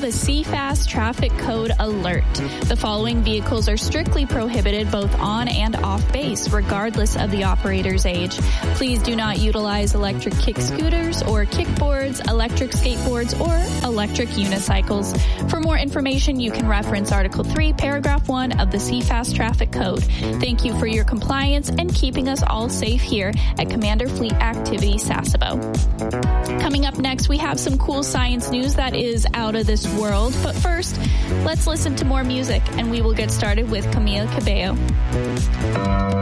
CFAS Traffic Code Alert. The following vehicles are strictly prohibited both on and off base, regardless of the operator's age. Please do not utilize electric kick scooters or kickboards, electric skateboards, or electric unicycles. For more information, you can reference Article 3, Paragraph 1 of the CFAS Traffic Code. Thank you for your compliance and keeping us all safe here at Commander Fleet Activity Sasebo. Coming up next, we have some cool science news that is out of this world. But first, let's listen to more music, and we will get started with Camila Cabello.